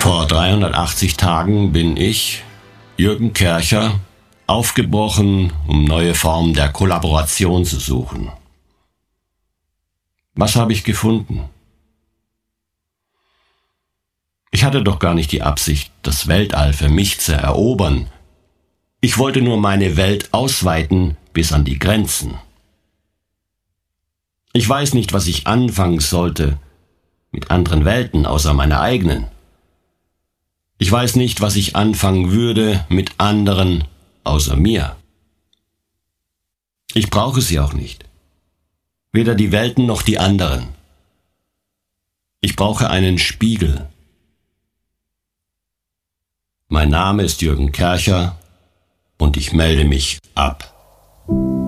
Vor 380 Tagen bin ich, Jürgen Kercher, aufgebrochen, um neue Formen der Kollaboration zu suchen. Was habe ich gefunden? Ich hatte doch gar nicht die Absicht, das Weltall für mich zu erobern. Ich wollte nur meine Welt ausweiten bis an die Grenzen. Ich weiß nicht, was ich anfangen sollte mit anderen Welten außer meiner eigenen. Ich weiß nicht, was ich anfangen würde mit anderen außer mir. Ich brauche sie auch nicht. Weder die Welten noch die anderen. Ich brauche einen Spiegel. Mein Name ist Jürgen Kercher und ich melde mich ab.